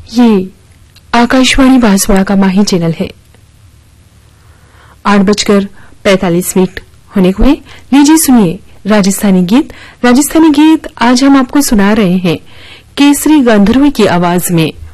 ये आकाशवाणी बांसवाड़ा का माही चैनल है। 8:45 होने को है। लीजिए सुनिए राजस्थानी गीत। राजस्थानी गीत आज हम आपको सुना रहे हैं केसरी गंधर्व की आवाज में।